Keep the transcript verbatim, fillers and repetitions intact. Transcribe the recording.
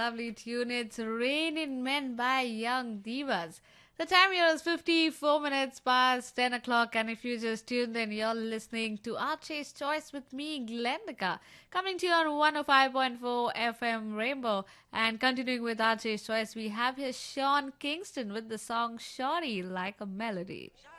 Lovely tune. It's Raining Men by Young Divas. The time here is fifty-four minutes past ten o'clock, and if you just tuned in, you're listening to Archie's Choice with me, Glendika, coming to you on one oh five point four F M Rainbow. And continuing with Archie's Choice, we have here Sean Kingston with the song Shorty Like a Melody.